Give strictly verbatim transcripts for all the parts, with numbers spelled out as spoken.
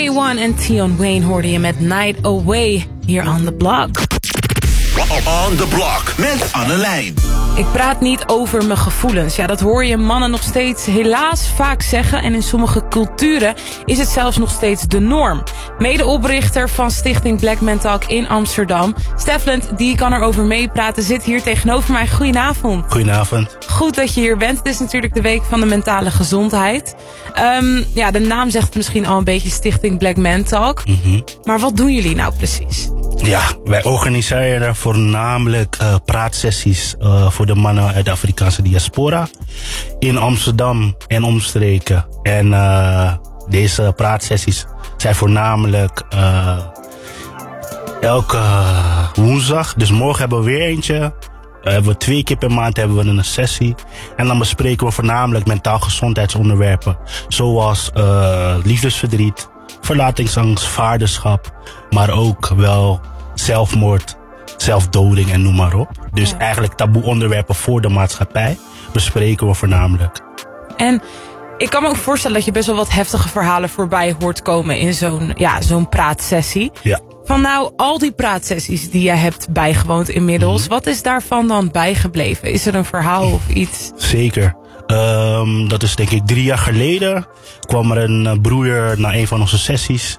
A one en Tion Wayne hoorde je met Night Away hier on the block. On the block met Annelijn. Ik praat niet over mijn gevoelens. Ja, dat hoor je mannen nog steeds helaas vaak zeggen. En in sommige culturen is het zelfs nog steeds de norm. Medeoprichter van Stichting Black Men Talk in Amsterdam, Stefland, die kan erover meepraten, zit hier tegenover mij. Goedenavond. Goedenavond. Goed dat je hier bent. Het is natuurlijk de week van de mentale gezondheid. Um, ja, de naam zegt het misschien al een beetje, Stichting Black Men Talk. Mm-hmm. Maar wat doen jullie nou precies? Ja, wij organiseren voornamelijk uh, praatsessies uh, voor de mannen uit de Afrikaanse diaspora in Amsterdam en omstreken. En uh, deze praatsessies zijn voornamelijk uh, elke woensdag. Dus morgen hebben we weer eentje. Uh, hebben we twee keer per maand hebben we een sessie. En dan bespreken we voornamelijk mentaal gezondheidsonderwerpen. Zoals uh, liefdesverdriet, verlatingsangst, vaderschap. Maar ook wel zelfmoord, zelfdoding en noem maar op. Dus ja. Eigenlijk taboe onderwerpen voor de maatschappij bespreken we voornamelijk. En ik kan me ook voorstellen dat je best wel wat heftige verhalen voorbij hoort komen in zo'n ja, zo'n praatsessie. Ja. Van nou, al die praatsessies die jij hebt bijgewoond inmiddels, mm-hmm. wat is daarvan dan bijgebleven? Is er een verhaal of iets? Zeker. Um, dat is denk ik drie jaar geleden. Kwam er een broer naar een van onze sessies.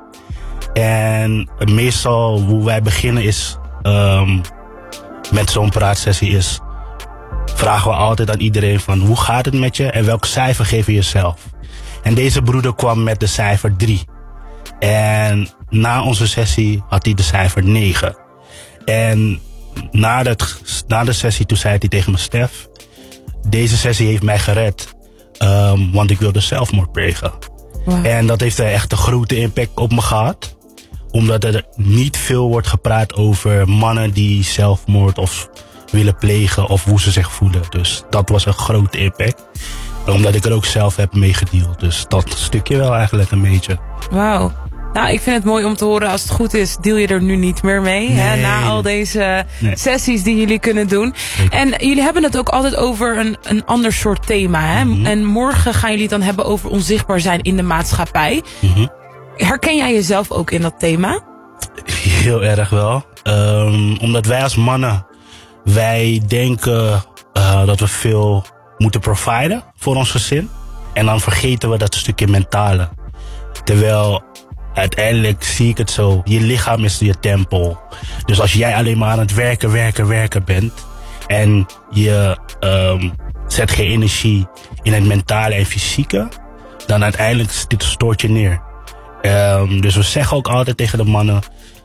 En meestal hoe wij beginnen is um, met zo'n praatsessie is, vragen we altijd aan iedereen van hoe gaat het met je en welk cijfer geef je jezelf. En deze broeder kwam met de cijfer drie. En na onze sessie had hij de cijfer negen. En na, dat, na de sessie toen zei hij tegen me, Stef, deze sessie heeft mij gered, um, want ik wilde zelfmoord plegen. Wow. En dat heeft echt een grote impact op me gehad. Omdat er niet veel wordt gepraat over mannen die zelfmoord of willen plegen of hoe ze zich voelen. Dus dat was een grote impact. Omdat ik er ook zelf heb meegedeeld. Dus dat stukje wel eigenlijk een beetje. Wauw. Nou, ik vind het mooi om te horen. Als het goed is, deel je er nu niet meer mee. Nee. Hè, na al deze nee. sessies die jullie kunnen doen. Zeker. En jullie hebben het ook altijd over een, een ander soort thema. Hè? Mm-hmm. En morgen gaan jullie het dan hebben over onzichtbaar zijn in de maatschappij. Mm-hmm. Herken jij jezelf ook in dat thema? Heel erg wel. Um, omdat wij als mannen, wij denken uh, dat we veel moeten providen voor ons gezin. En dan vergeten we dat stukje mentale. Terwijl uiteindelijk zie ik het zo, je lichaam is je tempel. Dus als jij alleen maar aan het werken, werken, werken bent en je um, zet geen energie in het mentale en fysieke, dan uiteindelijk stoort je neer. Um, dus we zeggen ook altijd tegen de mannen,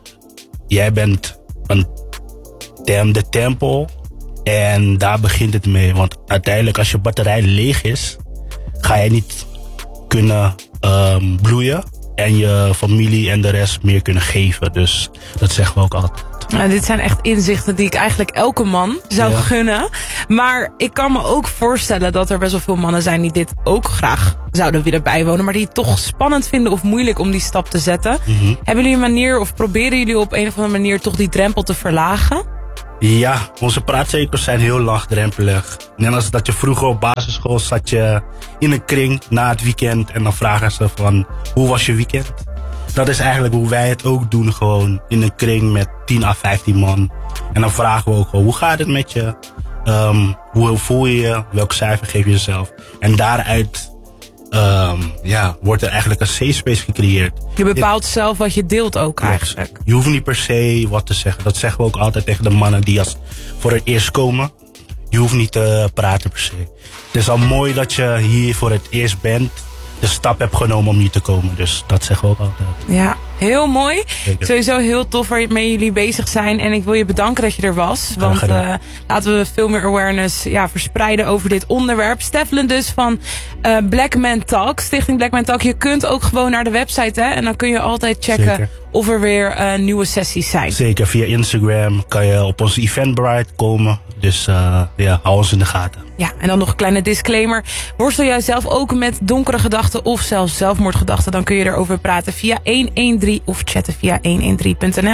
jij bent een tem, de tempel en daar begint het mee. Want uiteindelijk als je batterij leeg is, ga je niet kunnen um, bloeien en je familie en de rest meer kunnen geven. Dus dat zeggen we ook altijd. Nou, dit zijn echt inzichten die ik eigenlijk elke man zou ja. gunnen. Maar ik kan me ook voorstellen dat er best wel veel mannen zijn die dit ook graag zouden willen bijwonen. Maar die het toch spannend vinden of moeilijk om die stap te zetten. Mm-hmm. Hebben jullie een manier of proberen jullie op een of andere manier toch die drempel te verlagen? Ja, onze praatcirkels zijn heel laagdrempelig. Net als dat je vroeger op basisschool zat je in een kring na het weekend. En dan vragen ze van, hoe was je weekend? Dat is eigenlijk hoe wij het ook doen, gewoon in een kring met tien à vijftien man. En dan vragen we ook gewoon, hoe gaat het met je? Um, hoe voel je je? Welk cijfer geef je jezelf? En daaruit um, ja, wordt er eigenlijk een safe space gecreëerd. Je bepaalt je, zelf wat je deelt ook eigenlijk. Je hoeft niet per se wat te zeggen. Dat zeggen we ook altijd tegen de mannen die als voor het eerst komen. Je hoeft niet te praten per se. Het is al mooi dat je hier voor het eerst bent, de stap hebt genomen om hier te komen. Dus dat zeggen we ook altijd. Ja, heel mooi. Zeker. Sowieso heel tof waarmee jullie bezig zijn. En ik wil je bedanken dat je er was. Want uh, laten we veel meer awareness ja, verspreiden over dit onderwerp. Stefland dus van uh, Black Men Talk, Stichting Black Men Talk. Je kunt ook gewoon naar de website, hè. En dan kun je altijd checken Zeker. of er weer uh, nieuwe sessies zijn. Zeker, via Instagram kan je op onze Eventbrite komen. Dus uh, ja, hou ons in de gaten. Ja, en dan nog een kleine disclaimer. Worstel jij zelf ook met donkere gedachten of zelfs zelfmoordgedachten, dan kun je erover praten via honderddertien of chatten via honderddertien punt n l.